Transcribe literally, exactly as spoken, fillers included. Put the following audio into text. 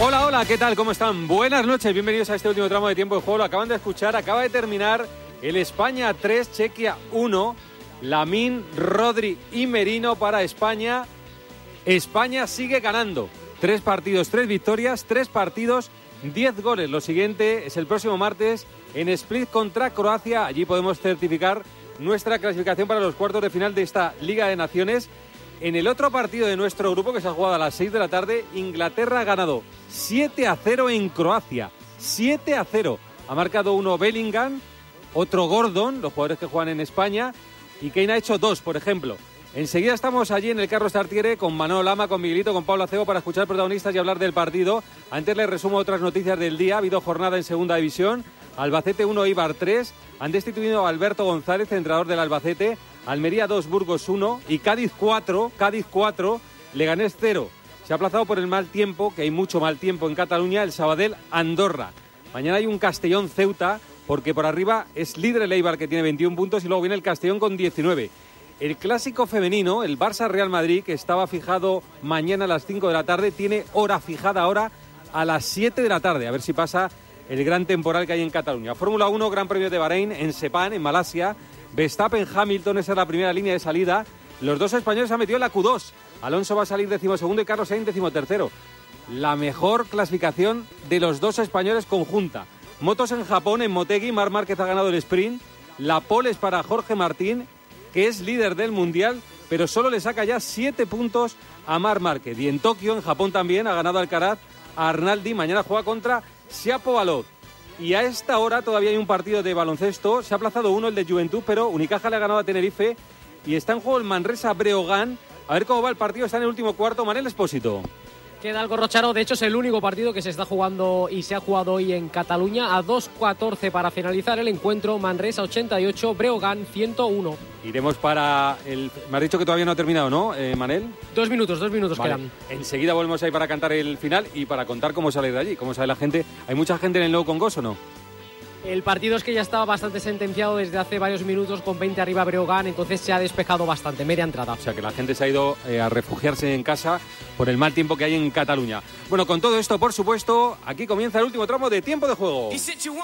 Hola, hola, ¿qué tal? ¿Cómo están? Buenas noches, bienvenidos a este último tramo de tiempo de juego. Lo acaban de escuchar, acaba de terminar el España tres, Chequia uno. Lamine, Rodri y Merino para España. España sigue ganando. Tres partidos, tres victorias, tres partidos, diez goles. Lo siguiente es el próximo martes en Split contra Croacia. Allí podemos certificar nuestra clasificación para los cuartos de final de esta Liga de Naciones. En el otro partido de nuestro grupo, que se ha jugado a las seis de la tarde, Inglaterra ha ganado siete a cero en Croacia. siete a cero. Ha marcado uno Bellingham, otro Gordon, los jugadores que juegan en España, y Kane ha hecho dos, por ejemplo. Enseguida estamos allí en el Carlos Tartiere con Manolo Lama, con Miguelito, con Pablo Acebo para escuchar protagonistas y hablar del partido. Antes les resumo otras noticias del día. Ha habido jornada en Segunda División. Albacete uno, Eibar tres. Han destituido a Alberto González, entrenador del Albacete. Almería dos, Burgos uno. Y Cádiz cuatro, Cádiz cuatro, Leganés cero. Se ha aplazado por el mal tiempo, que hay mucho mal tiempo en Cataluña, el Sabadell Andorra. Mañana hay un Castellón Ceuta, porque por arriba es líder el Eibar, que tiene veintiún puntos, y luego viene el Castellón con diecinueve. El clásico femenino, el Barça-Real Madrid, que estaba fijado mañana a las cinco de la tarde, tiene hora fijada ahora a las siete de la tarde. A ver si pasa el gran temporal que hay en Cataluña. Fórmula uno, Gran Premio de Bahrein, en Sepang, en Malasia. Verstappen, Hamilton, esa es la primera línea de salida. Los dos españoles han metido en la Q dos. Alonso va a salir decimosegundo y Carlos Sainz decimotercero. La mejor clasificación de los dos españoles conjunta. Motos en Japón, en Motegi, Marc Márquez ha ganado el sprint. La pole es para Jorge Martín, que es líder del Mundial, pero solo le saca ya siete puntos a Marc Márquez. Y en Tokio, en Japón también, ha ganado Alcaraz a Arnaldi. Mañana juega contra Shapovalov. Y a esta hora todavía hay un partido de baloncesto. Se ha aplazado uno, el de Juventud, pero Unicaja le ha ganado a Tenerife. Y está en juego el Manresa Breogán. A ver cómo va el partido. Está en el último cuarto. Manel Espósito. Queda algo rocharo, de hecho es el único partido que se está jugando y se ha jugado hoy en Cataluña. A dos catorce para finalizar el encuentro. Manresa ochenta y ocho, Breogán ciento uno. Iremos para el... Me has dicho que todavía no ha terminado, ¿no, eh, Manel? Dos minutos, dos minutos vale. quedan. Enseguida volvemos ahí para cantar el final y para contar cómo sale de allí, cómo sale la gente. ¿Hay mucha gente en el Nou Congost o no? El partido es que ya estaba bastante sentenciado desde hace varios minutos, con veinte arriba Breogán, entonces se ha despejado bastante, media entrada. O sea que la gente se ha ido eh, a refugiarse en casa por el mal tiempo que hay en Cataluña. Bueno, con todo esto, por supuesto, aquí comienza el último tramo de Tiempo de Juego.